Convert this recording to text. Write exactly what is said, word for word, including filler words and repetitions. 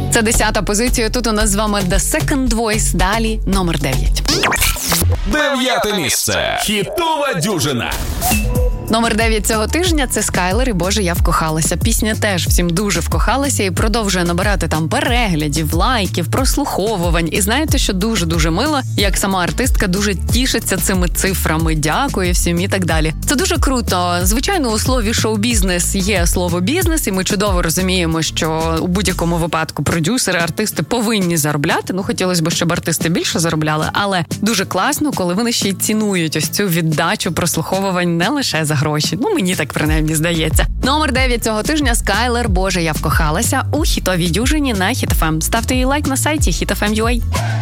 Це десята позиція. Тут у нас з вами The Second Voice. Далі номер дев'ять. Дев'яте місце. Хітова дюжина. Номер дев'ять цього тижня – це Скайлер і «Боже, я вкохалася». Пісня теж всім дуже вкохалася і продовжує набирати там переглядів, лайків, прослуховувань. І знаєте, що дуже-дуже мило, як сама артистка дуже тішиться цими цифрами, дякує всім і так далі. Це дуже круто. Звичайно, у слові шоу-бізнес є слово «бізнес», і ми чудово розуміємо, що у будь-якому випадку продюсери, артисти повинні заробляти. Ну, хотілося б, щоб артисти більше заробляли, але дуже класно, коли вони ще й цінують ось цю віддачу прослуховувань не лише за гроші. Ну, мені так принаймні здається. Номер дев'ять цього тижня – Скайлер «Боже, я вкохалася» у хітовій дюжині на Хіт еф ем. Ставте їй лайк на сайті хіт еф ем крапка ю а.